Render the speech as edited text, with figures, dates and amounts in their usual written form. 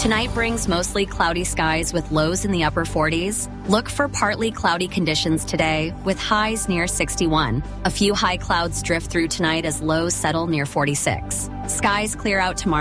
Tonight brings mostly cloudy skies with lows in the upper 40s. Look for partly cloudy conditions today with highs near 61. A few high clouds drift through tonight as lows settle near 46. Skies clear out tomorrow.